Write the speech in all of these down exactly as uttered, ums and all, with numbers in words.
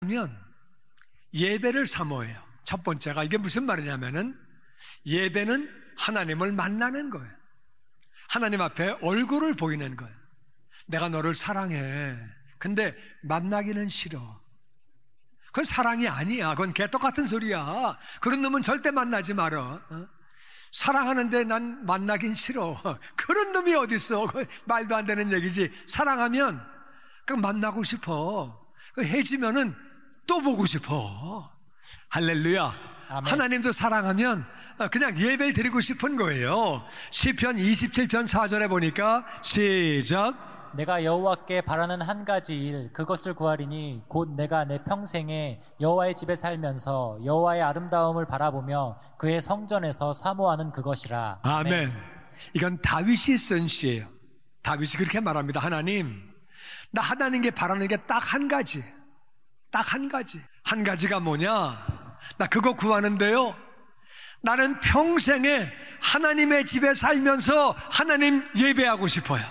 사랑하면 예배를 사모해요. 첫 번째가 이게 무슨 말이냐면은 예배는 하나님을 만나는 거예요. 하나님 앞에 얼굴을 보이는 거예요. 내가 너를 사랑해. 근데 만나기는 싫어. 그건 사랑이 아니야. 그건 개떡같은 소리야. 그런 놈은 절대 만나지 말어. 어? 사랑하는데 난 만나긴 싫어. 그런 놈이 어딨어. 말도 안 되는 얘기지. 사랑하면 그냥 만나고 싶어. 해지면은 또 보고 싶어. 할렐루야. 아멘. 하나님도 사랑하면 그냥 예배를 드리고 싶은 거예요. 시편 이십칠 편 사 절에 보니까 시작. 내가 여호와께 바라는 한 가지 일 그것을 구하리니 곧 내가 내 평생에 여호와의 집에 살면서 여호와의 아름다움을 바라보며 그의 성전에서 사모하는 그것이라. 아멘. 아멘. 이건 다윗이 쓴 시예요. 다윗이 그렇게 말합니다. 하나님, 나 하나님께 바라는 게 딱 한 가지. 딱 한 가지. 한 가지가 뭐냐? 나 그거 구하는데요. 나는 평생에 하나님의 집에 살면서 하나님 예배하고 싶어요.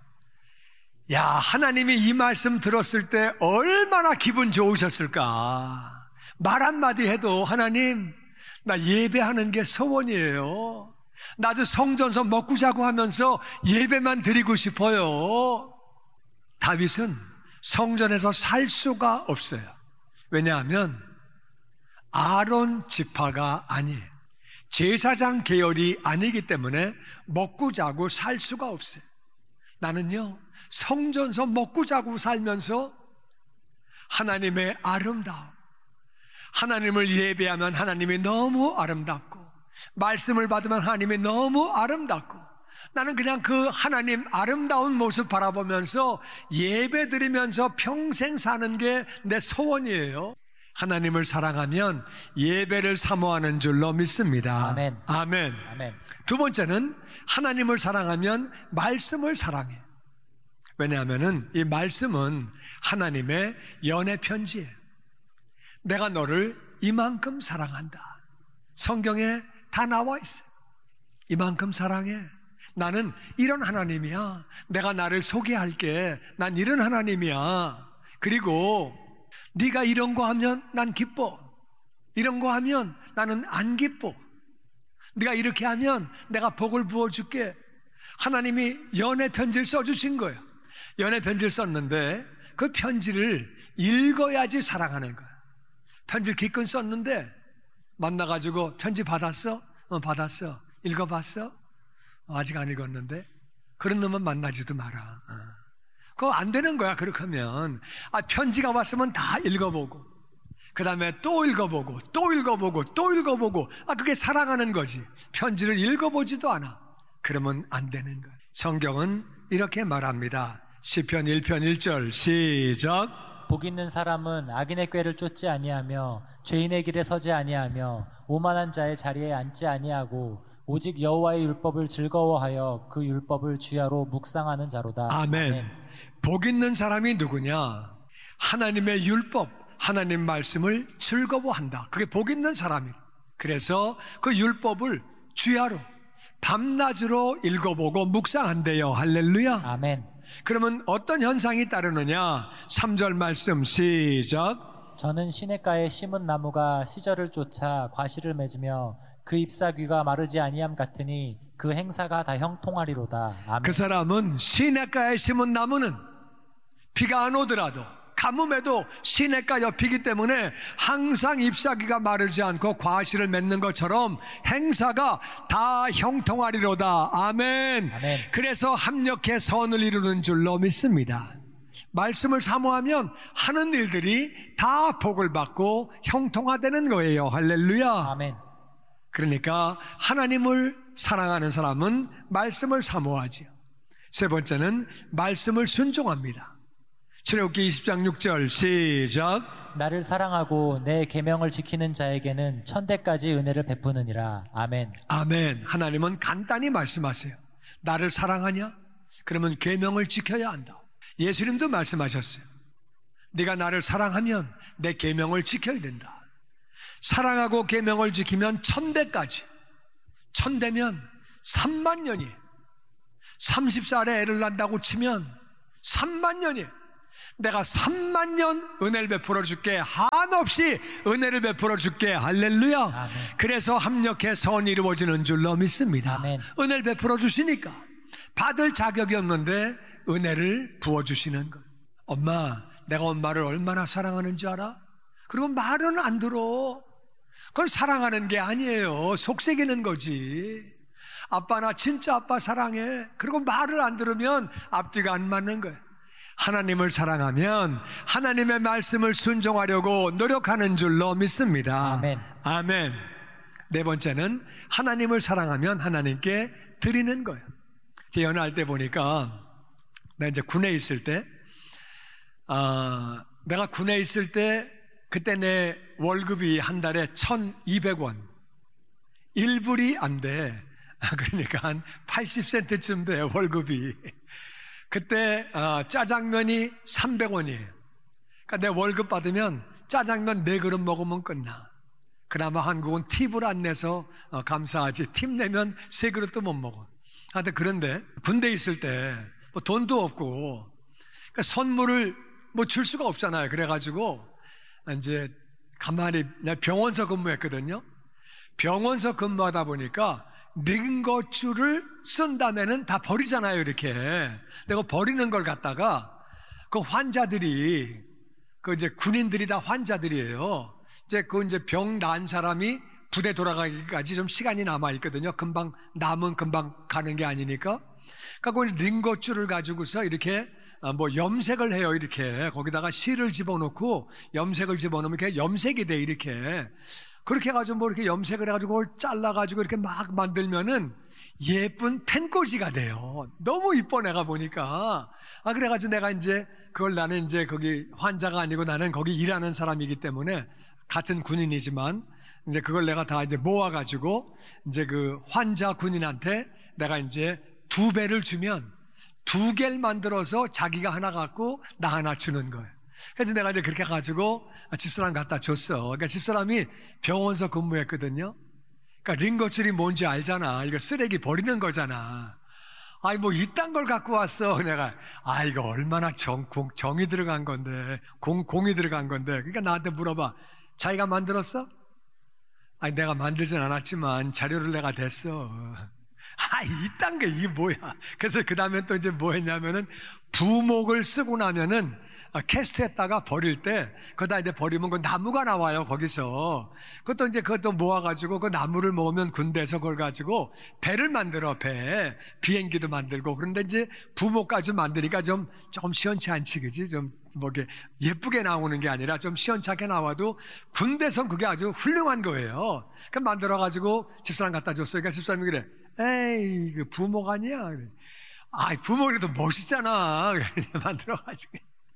야, 하나님이 이 말씀 들었을 때 얼마나 기분 좋으셨을까. 말 한마디 해도 하나님, 나 예배하는 게 소원이에요. 나도 성전서 먹고 자고 하면서 예배만 드리고 싶어요. 다윗은 성전에서 살 수가 없어요. 왜냐하면 아론 지파가 아니에요. 제사장 계열이 아니기 때문에 먹고 자고 살 수가 없어요. 나는요, 성전서 먹고 자고 살면서 하나님의 아름다움, 하나님을 예배하면 하나님이 너무 아름답고, 말씀을 받으면 하나님이 너무 아름답고, 나는 그냥 그 하나님 아름다운 모습 바라보면서 예배 드리면서 평생 사는 게 내 소원이에요. 하나님을 사랑하면 예배를 사모하는 줄로 믿습니다. 아멘. 아멘. 아멘. 두 번째는 하나님을 사랑하면 말씀을 사랑해. 왜냐하면 이 말씀은 하나님의 연애 편지예요. 내가 너를 이만큼 사랑한다. 성경에 다 나와 있어요. 이만큼 사랑해. 나는 이런 하나님이야. 내가 나를 소개할게. 난 이런 하나님이야. 그리고 네가 이런 거 하면 난 기뻐. 이런 거 하면 나는 안 기뻐. 네가 이렇게 하면 내가 복을 부어줄게. 하나님이 연애 편지를 써주신 거예요. 연애 편지를 썼는데 그 편지를 읽어야지 사랑하는 거예요. 편지를 기껏 썼는데 만나가지고 편지 받았어? 어, 받았어. 읽어봤어? 어, 아직 안 읽었는데. 그런 놈은 만나지도 마라. 어. 그거 안 되는 거야. 그렇게 하면. 아, 편지가 왔으면 다 읽어보고, 그 다음에 또 읽어보고, 또 읽어보고, 또 읽어보고. 아, 그게 사랑하는 거지. 편지를 읽어보지도 않아. 그러면 안 되는 거야. 성경은 이렇게 말합니다. 시편 일 편 일 절 시작. 복 있는 사람은 악인의 꾀를 쫓지 아니하며 죄인의 길에 서지 아니하며 오만한 자의 자리에 앉지 아니하고 오직 여호와의 율법을 즐거워하여 그 율법을 주야로 묵상하는 자로다. 아멘. 아멘. 복 있는 사람이 누구냐? 하나님의 율법, 하나님 말씀을 즐거워한다. 그게 복 있는 사람이에요. 그래서 그 율법을 주야로 밤낮으로 읽어보고 묵상한대요. 할렐루야. 아멘. 그러면 어떤 현상이 따르느냐? 삼 절 말씀 시작. 저는 시냇가에 심은 나무가 시절을 쫓아 과실을 맺으며 그 잎사귀가 마르지 아니함 같으니 그 행사가 다 형통하리로다. 아멘. 그 사람은 시냇가에 심은 나무는 비가 안 오더라도 가뭄에도 시냇가 옆이기 때문에 항상 잎사귀가 마르지 않고 과실을 맺는 것처럼 행사가 다 형통하리로다. 아멘. 아멘. 그래서 합력해 선을 이루는 줄로 믿습니다. 말씀을 사모하면 하는 일들이 다 복을 받고 형통화되는 거예요. 할렐루야. 아멘. 그러니까 하나님을 사랑하는 사람은 말씀을 사모하지요. 세 번째는 말씀을 순종합니다. 출애굽기 이십 장 육 절 시작. 나를 사랑하고 내 계명을 지키는 자에게는 천대까지 은혜를 베푸느니라. 아멘. 아멘. 하나님은 간단히 말씀하세요. 나를 사랑하냐? 그러면 계명을 지켜야 한다. 예수님도 말씀하셨어요. 네가 나를 사랑하면 내 계명을 지켜야 된다. 사랑하고 계명을 지키면 천대까지. 천대면 삼만 년이. 삼십 살에 애를 낳는다고 치면 삼만 년이. 내가 삼만 년 은혜를 베풀어 줄게. 한없이 은혜를 베풀어 줄게. 할렐루야. 아멘. 그래서 합력해 선이 이루어지는 줄로 믿습니다. 아멘. 은혜를 베풀어 주시니까 받을 자격이 없는데 은혜를 부어주시는 것. 엄마, 내가 엄마를 얼마나 사랑하는 줄 알아? 그리고 말은 안 들어. 그건 사랑하는 게 아니에요. 속삭이는 거지. 아빠, 나 진짜 아빠 사랑해. 그리고 말을 안 들으면 앞뒤가 안 맞는 거예요. 하나님을 사랑하면 하나님의 말씀을 순종하려고 노력하는 줄로 믿습니다. 아멘. 아멘. 네 번째는 하나님을 사랑하면 하나님께 드리는 거예요. 제 연애할 때 보니까 나 이제 군에 있을 때, 아, 내가 군에 있을 때 그때 내 월급이 한 달에 천이백 원, 일 불이 안 돼. 그러니까 한 팔십 센트쯤 돼 월급이. 그때 어, 짜장면이 삼백 원이에요. 그러니까 내 월급 받으면 짜장면 네 그릇 먹으면 끝나. 그나마 한국은 팁을 안 내서 어, 감사하지. 팁 내면 세 그릇도 못 먹어. 하여튼 그런데 군대에 있을 때 뭐 돈도 없고 그러니까 선물을 뭐 줄 수가 없잖아요. 그래가지고 이제 가만히 병원서 근무했거든요. 병원서 근무하다 보니까 링거줄을 쓴 다음에는 다 버리잖아요. 이렇게 내가 버리는 걸 갖다가 그 환자들이 그 이제 군인들이 다 환자들이에요. 이제 그 이제 병 난 사람이 부대 돌아가기까지 좀 시간이 남아 있거든요. 금방 남은 금방 가는 게 아니니까. 그러니까 그 링거줄을 가지고서 이렇게 뭐 염색을 해요. 이렇게 거기다가 실을 집어넣고 염색을 집어넣으면 이렇게 염색이 돼. 이렇게 그렇게 해가지고 뭐 이렇게 염색을 해가지고 그걸 잘라가지고 이렇게 막 만들면은 예쁜 펜꽂이가 돼요. 너무 이뻐 내가 보니까. 아 그래가지고 내가 이제 그걸 나는 이제 거기 환자가 아니고 나는 거기 일하는 사람이기 때문에 같은 군인이지만 이제 그걸 내가 다 이제 모아가지고 이제 그 환자 군인한테 내가 이제 두 배를 주면 두 개를 만들어서 자기가 하나 갖고 나 하나 주는 거예요. 그래서 내가 이제 그렇게 가지고 집사람 갖다 줬어. 그러니까 집사람이 병원서 근무했거든요. 그러니까 링거줄이 뭔지 알잖아. 이거 쓰레기 버리는 거잖아. 아이 뭐 이딴 걸 갖고 왔어. 내가 아 이거 얼마나 정, 공, 정이 들어간 건데 공, 공이 들어간 건데. 그러니까 나한테 물어봐. 자기가 만들었어? 아니 내가 만들진 않았지만 자료를 내가 댔어. 아, 이딴 게 이게 뭐야. 그래서 그 다음에 또 이제 뭐 했냐면은 부목을 쓰고 나면은 캐스트했다가 버릴 때 그다 이제 버리면 그 나무가 나와요. 거기서 그것도 이제 그것도 모아가지고 그 나무를 모으면 군대에서 그걸 가지고 배를 만들어. 배 비행기도 만들고. 그런데 이제 부목까지 만드니까 좀 조금 시원치 않지, 그지? 좀 뭐 이렇게 예쁘게 나오는 게 아니라 좀 시원찮게 나와도 군대에선 그게 아주 훌륭한 거예요. 그 만들어가지고 집사람 갖다 줬어요. 그러니까 집사람이 그래. 에이, 그 부목 아니야. 그래. 아, 부목이라도 멋있잖아. 만들어가지고.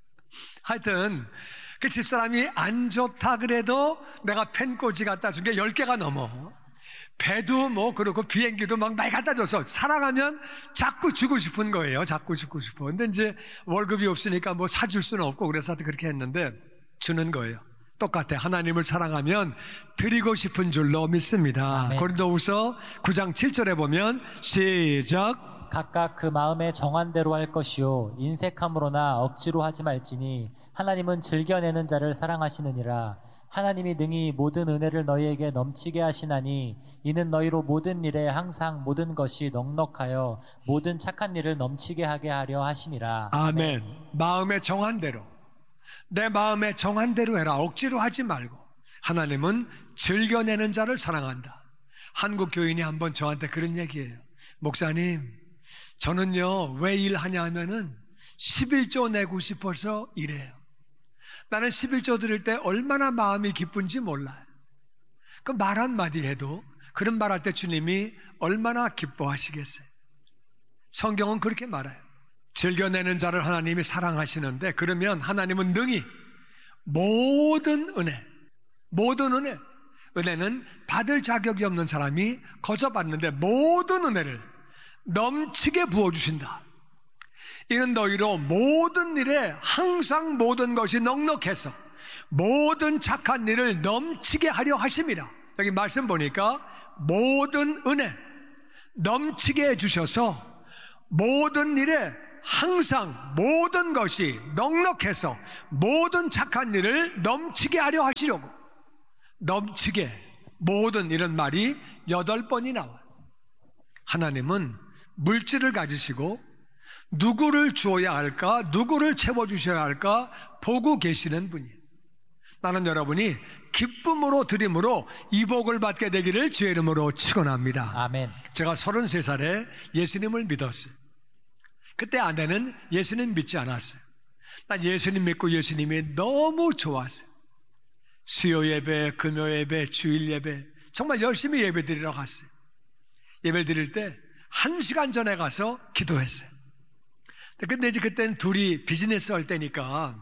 하여튼, 그 집사람이 안 좋다 그래도 내가 펜꽂이 갖다 준 게 열 개가 넘어. 배도 뭐, 그렇고 비행기도 막 많이 갖다 줘서 사랑하면 자꾸 주고 싶은 거예요. 자꾸 주고 싶어. 근데 이제 월급이 없으니까 뭐 사줄 수는 없고 그래서 그렇게 했는데 주는 거예요. 똑같아. 하나님을 사랑하면 드리고 싶은 줄로 믿습니다. 고린도후서 구 장 칠 절에 보면 시작. 각각 그 마음에 정한 대로 할 것이요 인색함으로나 억지로 하지 말지니 하나님은 즐겨내는 자를 사랑하시느니라. 하나님이 능히 모든 은혜를 너희에게 넘치게 하시나니 이는 너희로 모든 일에 항상 모든 것이 넉넉하여 모든 착한 일을 넘치게 하게 하려 하심이라. 아멘. 아멘. 마음에 정한 대로 내 마음에 정한 대로 해라. 억지로 하지 말고. 하나님은 즐겨내는 자를 사랑한다. 한국 교인이 한번 저한테 그런 얘기예요. 목사님, 저는요 왜 일하냐 하면은 십일조 내고 싶어서 일해요. 나는 십일조 드릴 때 얼마나 마음이 기쁜지 몰라요. 그 말 한마디 해도 그런 말할 때 주님이 얼마나 기뻐하시겠어요. 성경은 그렇게 말해요. 즐겨내는 자를 하나님이 사랑하시는데 그러면 하나님은 능히 모든 은혜, 모든 은혜, 은혜는 받을 자격이 없는 사람이 거저 받는데 모든 은혜를 넘치게 부어주신다. 이는 너희로 모든 일에 항상 모든 것이 넉넉해서 모든 착한 일을 넘치게 하려 하심이라. 여기 말씀 보니까 모든 은혜 넘치게 해주셔서 모든 일에 항상 모든 것이 넉넉해서 모든 착한 일을 넘치게 하려 하시려고. 넘치게, 모든 이런 말이 여덟 번이 나와. 하나님은 물질을 가지시고 누구를 주어야 할까, 누구를 채워주셔야 할까 보고 계시는 분이에요. 나는 여러분이 기쁨으로 드림으로 이 복을 받게 되기를 주의 이름으로 축원합니다. 아멘. 제가 서른세 살에 예수님을 믿었어요. 그때 아내는 예수님 믿지 않았어요. 난 예수님 믿고 예수님이 너무 좋았어요. 수요 예배, 금요 예배, 주일 예배 정말 열심히 예배 드리러 갔어요. 예배 드릴 때 한 시간 전에 가서 기도했어요. 근데 이제 그때는 둘이 비즈니스 할 때니까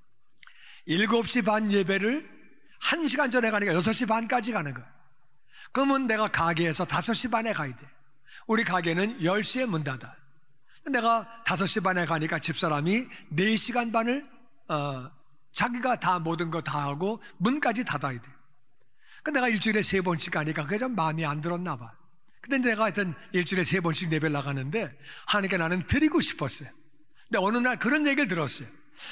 일곱 시 반 예배를 한 시간 전에 가니까 여섯 시 반까지 가는 거야. 그러면 내가 가게에서 다섯 시 반에 가야 돼. 우리 가게는 열 시에 문 닫아. 내가 다섯 시 반에 가니까 집사람이 네 시간 반을 어, 자기가 다 모든 거 다 하고 문까지 닫아야 돼. 근데 내가 일주일에 세 번씩 가니까 그게 좀 마음이 안 들었나 봐. 근데 내가 하여튼 일주일에 세 번씩 예배를 나가는데 하나님께 나는 드리고 싶었어요. 근데 어느 날 그런 얘기를 들었어요.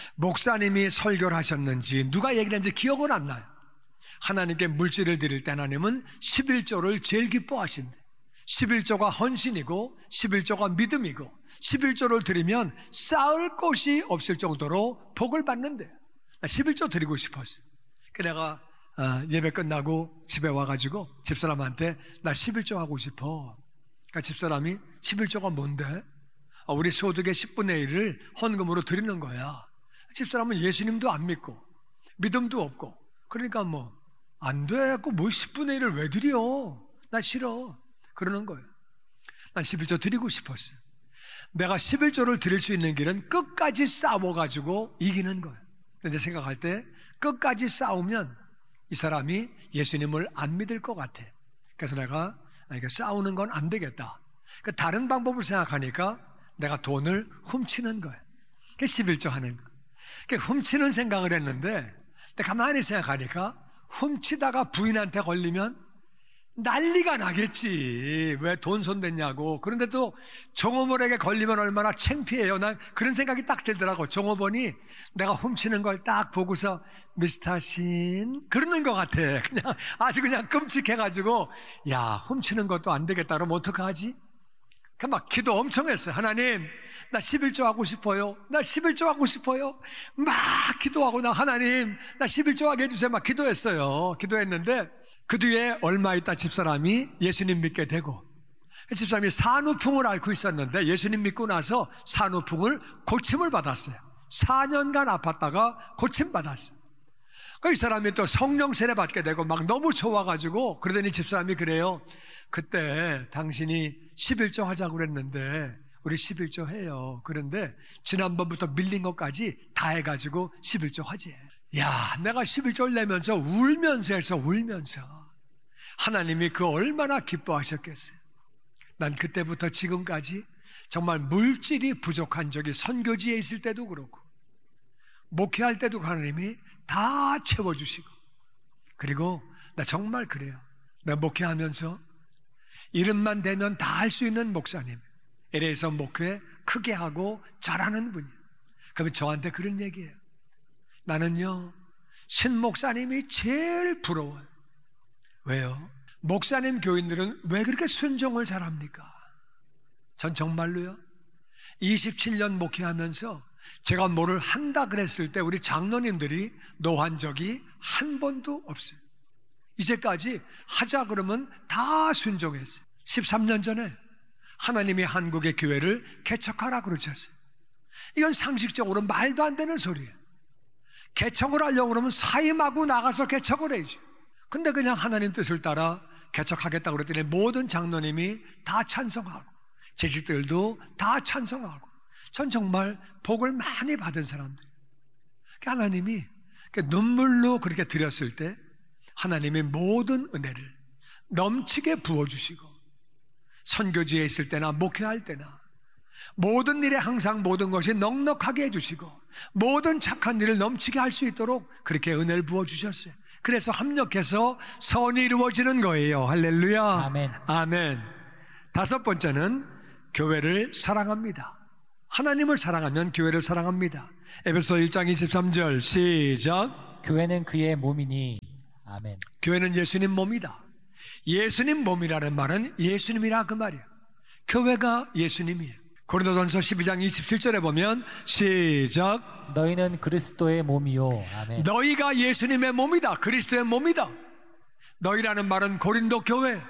목사님이 설교를 하셨는지 누가 얘기를 했는지 기억은 안 나요. 하나님께 물질을 드릴 때 하나님은 십일조를 제일 기뻐하신대. 십일조가 헌신이고 십일조가 믿음이고 십일조를 드리면 쌓을 곳이 없을 정도로 복을 받는데 나 십일조 드리고 싶었어요. 그래서 내가 어, 예배 끝나고 집에 와가지고 집사람한테 나 십일조 하고 싶어. 그러니까 집사람이 십일조가 뭔데? 어, 우리 소득의 십분의 일을 헌금으로 드리는 거야. 집사람은 예수님도 안 믿고 믿음도 없고 그러니까 뭐 안 돼. 뭐 십분의 일을 왜 드려? 나 싫어. 그러는 거예요. 난 십일조 드리고 싶었어요. 내가 십일조를 드릴 수 있는 길은 끝까지 싸워가지고 이기는 거예요. 그런데 생각할 때 끝까지 싸우면 이 사람이 예수님을 안 믿을 것 같아. 그래서 내가 싸우는 건 안 되겠다. 다른 방법을 생각하니까 내가 돈을 훔치는 거예요. 그게 십일조 하는 거예요. 훔치는 생각을 했는데 가만히 생각하니까 훔치다가 부인한테 걸리면 난리가 나겠지. 왜 돈 손댔냐고. 그런데 또 종업원에게 걸리면 얼마나 창피해요. 난 그런 생각이 딱 들더라고. 종업원이 내가 훔치는 걸 딱 보고서 미스터 신 그러는 것 같아. 그냥 아주 그냥 끔찍해가지고 야 훔치는 것도 안 되겠다. 그럼 어떡하지? 그 막 기도 엄청 했어요. 하나님 나 십일조 하고 싶어요. 나 십일조 하고 싶어요. 막 기도하고 나 하나님 나 십일조 하게 해주세요. 막 기도했어요. 기도했는데 그 뒤에 얼마 있다 집사람이 예수님 믿게 되고 집사람이 산후풍을 앓고 있었는데 예수님 믿고 나서 산후풍을 고침을 받았어요. 사 년간 아팠다가 고침받았어요. 그 이 사람이 또 성령 세례 받게 되고 막 너무 좋아가지고 그러더니 집사람이 그래요. 그때 당신이 십일조 하자고 그랬는데 우리 십일조 해요. 그런데 지난번부터 밀린 것까지 다 해가지고 십일조 하지. 야 내가 십일조를 내면서 울면서 해서 울면서 하나님이 그 얼마나 기뻐하셨겠어요. 난 그때부터 지금까지 정말 물질이 부족한 적이 선교지에 있을 때도 그렇고 목회할 때도 하나님이 다 채워주시고 그리고 나 정말 그래요. 내가 목회하면서 이름만 대면 다 할 수 있는 목사님 엘에이에서 목회 크게 하고 잘하는 분이에요. 그러면 저한테 그런 얘기예요. 나는요 신 목사님이 제일 부러워요. 왜요? 목사님 교인들은 왜 그렇게 순종을 잘합니까? 전 정말로요 이십칠 년 목회하면서 제가 뭐를 한다 그랬을 때 우리 장로님들이 노한 적이 한 번도 없어요. 이제까지 하자 그러면 다 순종했어요. 십삼 년 전에 하나님이 한국의 교회를 개척하라 그러셨어요. 이건 상식적으로 말도 안 되는 소리예요. 개척을 하려고 그러면 사임하고 나가서 개척을 해야죠. 근데 그냥 하나님 뜻을 따라 개척하겠다고 그랬더니 모든 장로님이 다 찬성하고 재직들도 다 찬성하고 전 정말 복을 많이 받은 사람들. 하나님이 눈물로 그렇게 드렸을 때 하나님이 모든 은혜를 넘치게 부어주시고 선교지에 있을 때나 목회할 때나 모든 일에 항상 모든 것이 넉넉하게 해주시고 모든 착한 일을 넘치게 할 수 있도록 그렇게 은혜를 부어주셨어요. 그래서 합력해서 선이 이루어지는 거예요. 할렐루야. 아멘. 아멘. 다섯 번째는 교회를 사랑합니다. 하나님을 사랑하면 교회를 사랑합니다. 에베소 일 장 이십삼 절 시작. 교회는 그의 몸이니. 아멘. 교회는 예수님 몸이다. 예수님 몸이라는 말은 예수님이라 그 말이에요. 교회가 예수님이에요. 고린도전서 십이 장 이십칠 절에 보면 시작. 너희는 그리스도의 몸이요. 아멘. 너희가 예수님의 몸이다. 그리스도의 몸이다. 너희라는 말은 고린도 교회,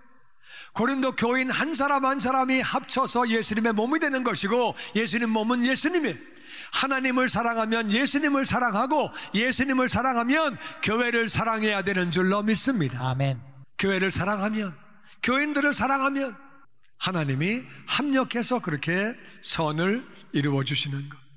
고린도 교인 한 사람 한 사람이 합쳐서 예수님의 몸이 되는 것이고, 예수님 몸은 예수님이에요. 하나님을 사랑하면 예수님을 사랑하고, 예수님을 사랑하면 교회를 사랑해야 되는 줄로 믿습니다. 아멘. 교회를 사랑하면, 교인들을 사랑하면 하나님이 합력해서 그렇게 선을 이루어 주시는 것,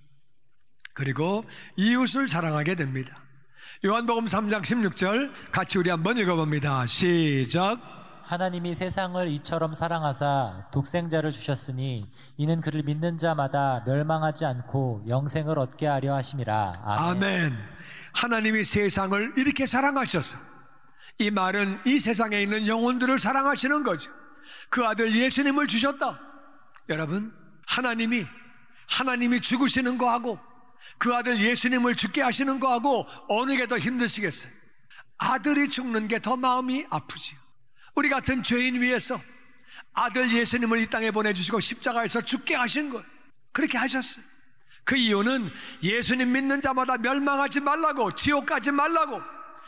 그리고 이웃을 사랑하게 됩니다. 요한복음 삼 장 십육 절 같이 우리 한번 읽어봅니다. 시작. 하나님이 세상을 이처럼 사랑하사 독생자를 주셨으니 이는 그를 믿는 자마다 멸망하지 않고 영생을 얻게 하려 하심이라. 아멘. 아멘. 하나님이 세상을 이렇게 사랑하셨어. 이 말은 이 세상에 있는 영혼들을 사랑하시는 거죠. 그 아들 예수님을 주셨다. 여러분, 하나님이 하나님이 죽으시는 거하고 그 아들 예수님을 죽게 하시는 거하고 어느 게 더 힘드시겠어요? 아들이 죽는 게 더 마음이 아프지요. 우리 같은 죄인 위해서 아들 예수님을 이 땅에 보내주시고 십자가에서 죽게 하신 거예요. 그렇게 하셨어요. 그 이유는 예수님 믿는 자마다 멸망하지 말라고, 지옥 가지 말라고,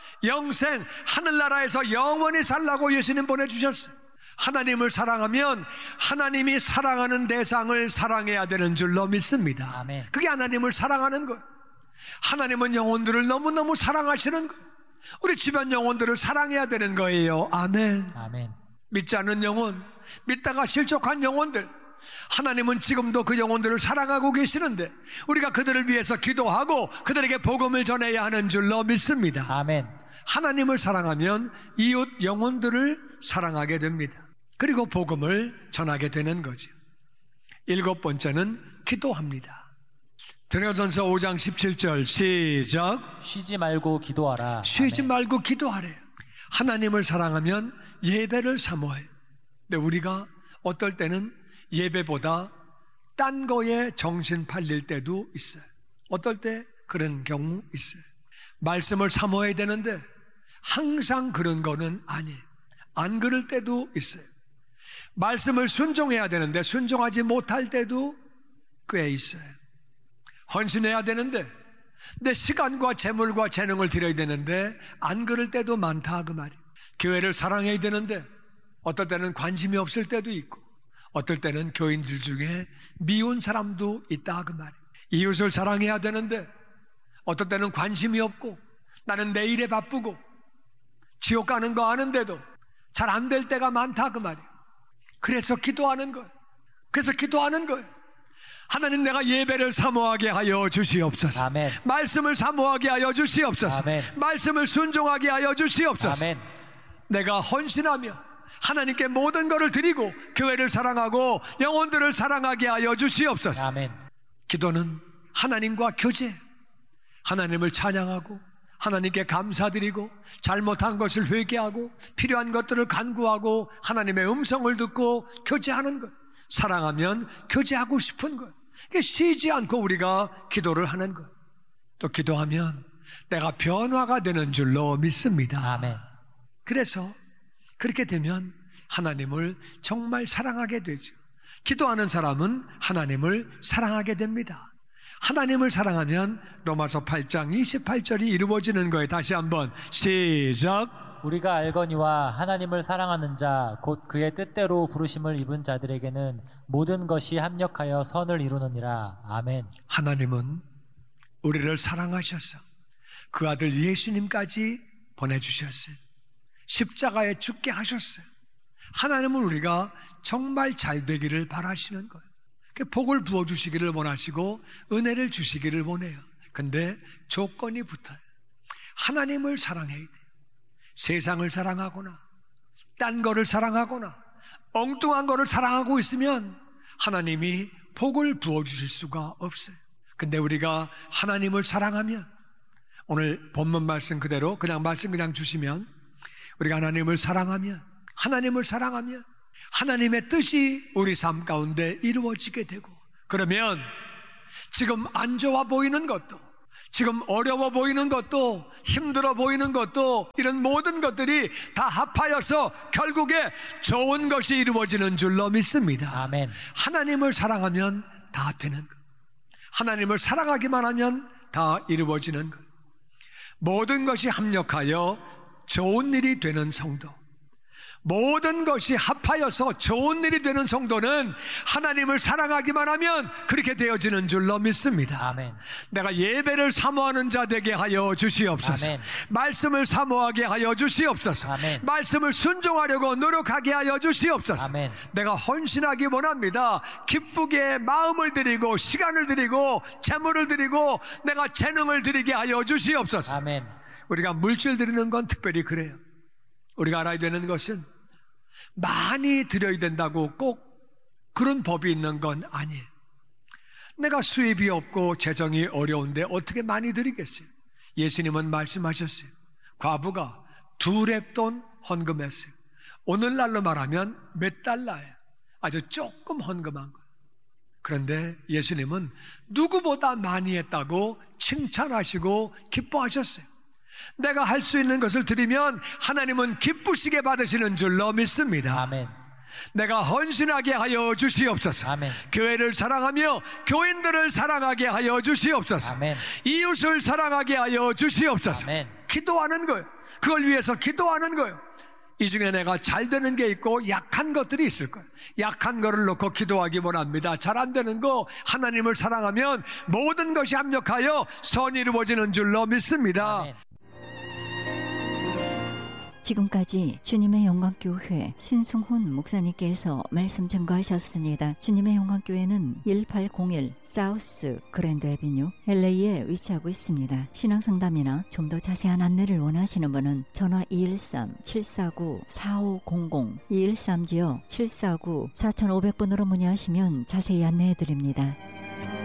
영생 하늘나라에서 영원히 살라고 예수님 보내주셨어요. 하나님을 사랑하면 하나님이 사랑하는 대상을 사랑해야 되는 줄로 믿습니다. 아멘. 그게 하나님을 사랑하는 거예요. 하나님은 영혼들을 너무너무 사랑하시는 거예요. 우리 주변 영혼들을 사랑해야 되는 거예요. 아멘. 아멘. 믿지 않는 영혼, 믿다가 실족한 영혼들, 하나님은 지금도 그 영혼들을 사랑하고 계시는데 우리가 그들을 위해서 기도하고 그들에게 복음을 전해야 하는 줄로 믿습니다. 아멘. 하나님을 사랑하면 이웃 영혼들을 사랑하게 됩니다. 그리고 복음을 전하게 되는 거죠. 일곱 번째는 기도합니다. 데살로니가전서 오 장 십칠 절 시작. 쉬지 말고 기도하라. 쉬지 아멘. 말고 기도하래요. 하나님을 사랑하면 예배를 사모해요. 근데 우리가 어떨 때는 예배보다 딴 거에 정신 팔릴 때도 있어요. 어떨 때 그런 경우 있어요. 말씀을 사모해야 되는데 항상 그런 거는 아니에요. 안 그럴 때도 있어요. 말씀을 순종해야 되는데 순종하지 못할 때도 꽤 있어요. 헌신해야 되는데 내 시간과 재물과 재능을 드려야 되는데 안 그럴 때도 많다 그 말이에요. 교회를 사랑해야 되는데 어떨 때는 관심이 없을 때도 있고 어떨 때는 교인들 중에 미운 사람도 있다 그 말이에요. 이웃을 사랑해야 되는데 어떨 때는 관심이 없고 나는 내 일에 바쁘고 지옥 가는 거 아는데도 잘 안 될 때가 많다 그 말이에요. 그래서 기도하는 거예요. 그래서 기도하는 거예요. 하나님, 내가 예배를 사모하게 하여 주시옵소서. 아멘. 말씀을 사모하게 하여 주시옵소서. 아멘. 말씀을 순종하게 하여 주시옵소서. 아멘. 내가 헌신하며 하나님께 모든 것을 드리고 교회를 사랑하고 영혼들을 사랑하게 하여 주시옵소서. 아멘. 기도는 하나님과 교제, 하나님을 찬양하고 하나님께 감사드리고 잘못한 것을 회개하고 필요한 것들을 간구하고 하나님의 음성을 듣고 교제하는 것. 사랑하면 교제하고 싶은 것. 쉬지 않고 우리가 기도를 하는 것. 또 기도하면 내가 변화가 되는 줄로 믿습니다. 아멘. 그래서 그렇게 되면 하나님을 정말 사랑하게 되죠. 기도하는 사람은 하나님을 사랑하게 됩니다. 하나님을 사랑하면 로마서 팔 장 이십팔 절이 이루어지는 거예요. 다시 한번 시작. 우리가 알거니와 하나님을 사랑하는 자 곧 그의 뜻대로 부르심을 입은 자들에게는 모든 것이 합력하여 선을 이루느니라. 아멘. 하나님은 우리를 사랑하셔서 그 아들 예수님까지 보내주셨어요. 십자가에 죽게 하셨어요. 하나님은 우리가 정말 잘 되기를 바라시는 거예요. 복을 부어주시기를 원하시고 은혜를 주시기를 원해요. 근데 조건이 붙어요. 하나님을 사랑해야 돼요. 세상을 사랑하거나 딴 거를 사랑하거나 엉뚱한 거를 사랑하고 있으면 하나님이 복을 부어주실 수가 없어요. 근데 우리가 하나님을 사랑하면, 오늘 본문 말씀 그대로 그냥 말씀 그냥 주시면, 우리가 하나님을 사랑하면 하나님을 사랑하면 하나님의 뜻이 우리 삶 가운데 이루어지게 되고 그러면 지금 안 좋아 보이는 것도, 지금 어려워 보이는 것도, 힘들어 보이는 것도, 이런 모든 것들이 다 합하여서 결국에 좋은 것이 이루어지는 줄로 믿습니다. 아멘. 하나님을 사랑하면 다 되는 것, 하나님을 사랑하기만 하면 다 이루어지는 것, 모든 것이 합력하여 좋은 일이 되는 성도, 모든 것이 합하여서 좋은 일이 되는 성도는 하나님을 사랑하기만 하면 그렇게 되어지는 줄로 믿습니다. 아멘. 내가 예배를 사모하는 자 되게 하여 주시옵소서. 아멘. 말씀을 사모하게 하여 주시옵소서. 아멘. 말씀을 순종하려고 노력하게 하여 주시옵소서. 아멘. 내가 헌신하기 원합니다. 기쁘게 마음을 드리고 시간을 드리고 재물을 드리고 내가 재능을 드리게 하여 주시옵소서. 아멘. 우리가 물질 드리는 건 특별히 그래요. 우리가 알아야 되는 것은 많이 드려야 된다고 꼭 그런 법이 있는 건 아니에요. 내가 수입이 없고 재정이 어려운데 어떻게 많이 드리겠어요? 예수님은 말씀하셨어요. 과부가 두 렙돈 헌금했어요. 오늘날로 말하면 몇 달러예요. 아주 조금 헌금한 거예요. 그런데 예수님은 누구보다 많이 했다고 칭찬하시고 기뻐하셨어요. 내가 할 수 있는 것을 드리면 하나님은 기쁘시게 받으시는 줄로 믿습니다. 아멘. 내가 헌신하게 하여 주시옵소서. 아멘. 교회를 사랑하며 교인들을 사랑하게 하여 주시옵소서. 아멘. 이웃을 사랑하게 하여 주시옵소서. 아멘. 기도하는 거예요. 그걸 위해서 기도하는 거예요. 이 중에 내가 잘 되는 게 있고 약한 것들이 있을 거예요. 약한 거를 놓고 기도하기 원합니다. 잘 안 되는 거 하나님을 사랑하면 모든 것이 합력하여 선이 이루어지는 줄로 믿습니다. 아멘. 지금까지 주님의 영광교회 신승훈 목사님께서 말씀 증거하셨습니다. 주님의 영광교회는 일팔공일 사우스 그랜드 애비뉴 엘에이에 위치하고 있습니다. 신앙상담이나 좀 더 자세한 안내를 원하시는 분은 전화 이일삼 칠사구 사오공공 이일삼 칠사구 사오공공 번으로 문의하시면 자세히 안내해드립니다.